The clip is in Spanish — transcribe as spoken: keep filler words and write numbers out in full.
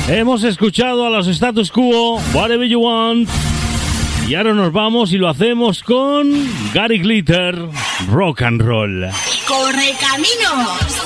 Hemos escuchado a los Status Quo, Whatever You Want. Y ahora nos vamos y lo hacemos con Gary Glitter, Rock and Roll. ¡Corre caminos!